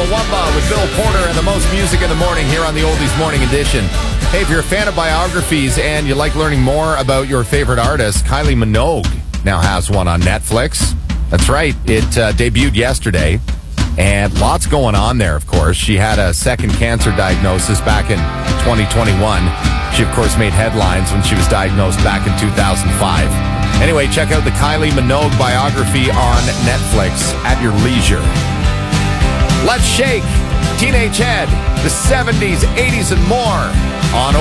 Chumbawamba with Bill Porter and the most music in the morning here on the Oldies Morning Edition. Hey, if you're a fan of biographies and you like learning more about your favorite artist, Kylie Minogue now has one on Netflix. That's right. It debuted yesterday, and lots going on there, of course. She had a second cancer diagnosis back in 2021. She, of course, made headlines when she was diagnosed back in 2005. Anyway, check out the Kylie Minogue biography on Netflix at your leisure. Let's shake Teenage Head, the 70s, 80s, and more on